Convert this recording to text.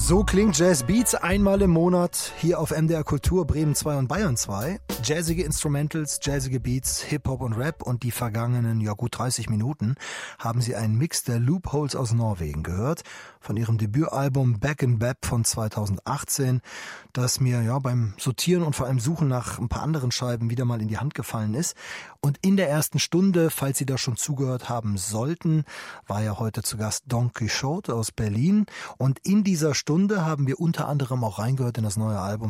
So klingt Jazz Beats einmal im Monat hier auf MDR Kultur Bremen 2 und Bayern 2. Jazzige Instrumentals, jazzige Beats, Hip-Hop und Rap und die vergangenen, gut 30 Minuten haben Sie einen Mix der Loopholes aus Norwegen gehört, von ihrem Debütalbum Back in Bap von 2018, das mir beim Sortieren und vor allem Suchen nach ein paar anderen Scheiben wieder mal in die Hand gefallen ist. Und in der ersten Stunde, falls Sie da schon zugehört haben sollten, war ja heute zu Gast Don Quixote aus Berlin. Und in dieser Stunde haben wir unter anderem auch reingehört in das neue Album